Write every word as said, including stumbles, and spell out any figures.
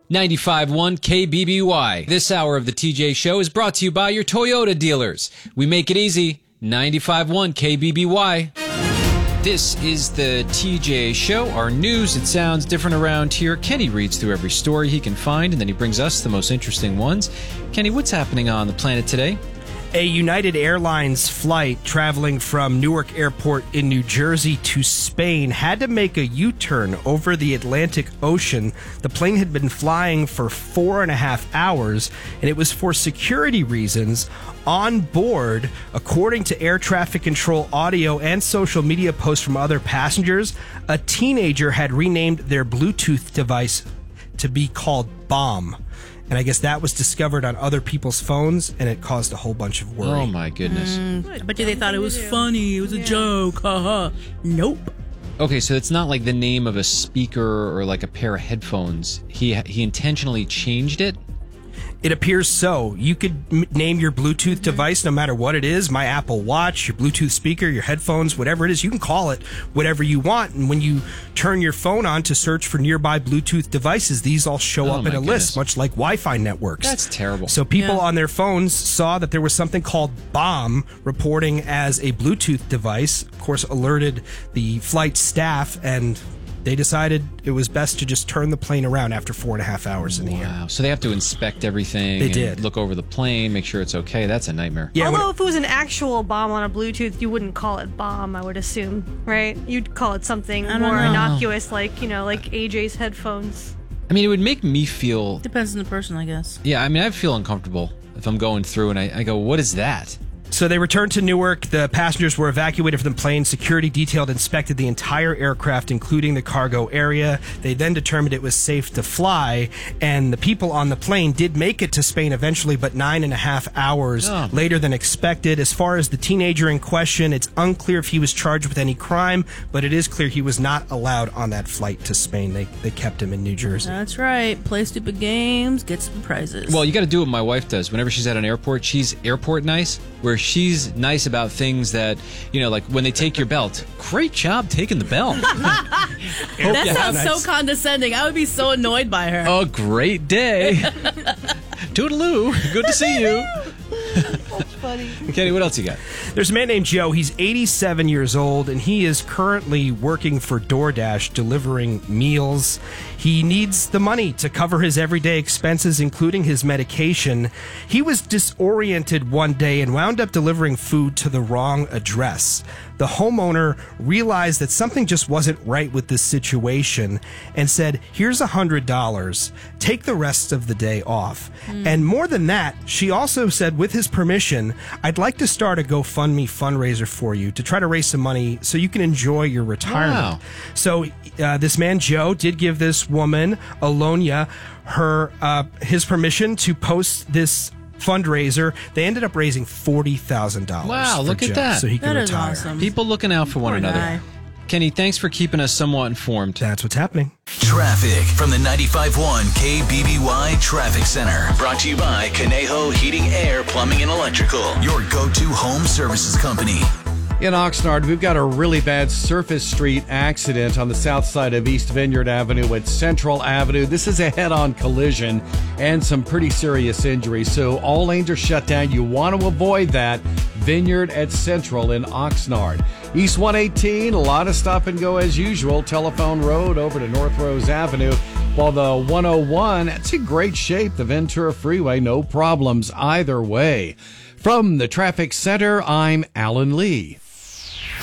ninety-five point one K B B Y. This hour of the T J Show is brought to you by your Toyota dealers. We make it easy. ninety-five point one K B B Y. This is the T J Show, our news. It sounds different around here. Kenny reads through every story he can find, and then he brings us the most interesting ones. Kenny, what's happening on the planet today? A United Airlines flight traveling from Newark Airport in New Jersey to Spain had to make a U-turn over the Atlantic Ocean. The plane had been flying for four and a half hours, and it was for security reasons. On board, according to air traffic control audio and social media posts from other passengers, a teenager had renamed their Bluetooth device to be called Bomb. And I guess that was discovered on other people's phones, and it caused a whole bunch of worry. Oh, my goodness. Mm, I bet you they thought it was funny. It was a yeah. joke. Haha. Nope. Okay, so it's not like the name of a speaker or like a pair of headphones. He he intentionally changed it? It appears so. You could m- name your Bluetooth device no matter what it is. My Apple Watch, your Bluetooth speaker, your headphones, whatever it is. You can call it whatever you want. And when you turn your phone on to search for nearby Bluetooth devices, these all show oh up in a goodness. list, much like Wi-Fi networks. That's terrible. So people yeah. on their phones saw that there was something called Bomb reporting as a Bluetooth device. Of course, alerted the flight staff, and they decided it was best to just turn the plane around after four and a half hours in the air. Wow. So they have to inspect everything. They and did. Look over the plane, make sure it's okay. That's a nightmare. Yeah, Although when, if it was an actual bomb on a Bluetooth, you wouldn't call it bomb, I would assume, right? You'd call it something I don't more know. innocuous, like, you know, like A J's headphones. I mean, it would make me feel... Depends on the person, I guess. Yeah, I mean, I feel uncomfortable if I'm going through and I, I go, what is that? So they returned to Newark. The passengers were evacuated from the plane. Security detailed inspected the entire aircraft, including the cargo area. They then determined it was safe to fly, and the people on the plane did make it to Spain eventually, but nine and a half hours Oh. later than expected. As far as the teenager in question, it's unclear if he was charged with any crime, but it is clear he was not allowed on that flight to Spain. They they kept him in New Jersey. That's right. Play stupid games, get some prizes. Well, you got to do what my wife does. Whenever she's at an airport, she's airport nice, where she's nice about things that, you know, like when they take your belt. Great job taking the belt. that Yeah, sounds nice. so condescending. I would be so annoyed by her. A great day. Toodaloo. Good to see you. That's funny. Kenny, what else you got? There's a man named Joe. He's eighty-seven years old, and he is currently working for DoorDash, delivering meals. He needs the money to cover his everyday expenses, including his medication. He was disoriented one day and wound up delivering food to the wrong address. The homeowner realized that something just wasn't right with this situation and said, here's one hundred dollars. Take the rest of the day off. Mm. And more than that, she also said, with his permission, I'd like to start a GoFundMe fundraiser for you to try to raise some money so you can enjoy your retirement. Wow. So uh, this man, Joe, did give this woman, Alonia, her uh, his permission to post this fundraiser. They ended up raising forty thousand dollars. Wow, for look at Joe, that. So he could That is retire. awesome. People looking out for one Poor another. guy. Kenny, thanks for keeping us somewhat informed. That's what's happening. Traffic from the ninety-five point one K B B Y Traffic Center. Brought to you by Conejo Heating, Air, Plumbing, and Electrical. Your go-to home services company. In Oxnard, we've got a really bad Surface Street accident on the south side of East Vineyard Avenue at Central Avenue. This is a head-on collision and some pretty serious injuries, so all lanes are shut down. You want to avoid that. Vineyard at Central in Oxnard. East one eighteen, a lot of stop and go as usual. Telephone Road over to North Rose Avenue. While the one oh one, it's in great shape. The Ventura Freeway, no problems either way. From the Traffic Center, I'm Alan Lee.